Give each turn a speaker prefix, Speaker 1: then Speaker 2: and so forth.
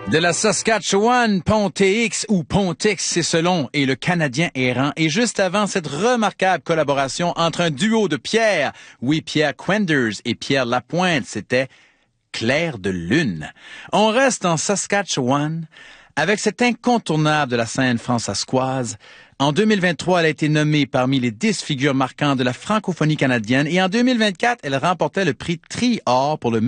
Speaker 1: De la Saskatchewan, Pont-TX ou Pont-X, c'est selon, et le Canadien errant. Et juste avant cette remarquable collaboration entre un duo de Pierre, oui, Pierre Quenders et Pierre Lapointe, c'était Clair de lune. On reste en Saskatchewan avec cet incontournable de la scène françaiscoise. En 2023, elle a été nommée parmi les 10 figures marquantes de la francophonie canadienne et en 2024, elle remportait le prix Tri-Or pour le